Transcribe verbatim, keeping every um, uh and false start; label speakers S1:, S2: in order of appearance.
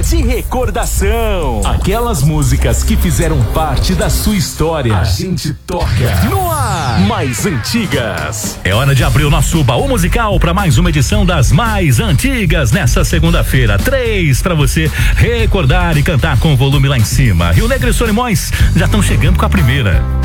S1: de recordação. Aquelas músicas que fizeram parte da sua história. A gente toca no ar. Mais antigas.
S2: É hora de abrir o nosso baú musical para mais uma edição das mais antigas nessa segunda-feira. Três para você recordar e cantar com o volume lá em cima. Rio Negro e Solimões já estão chegando com a primeira.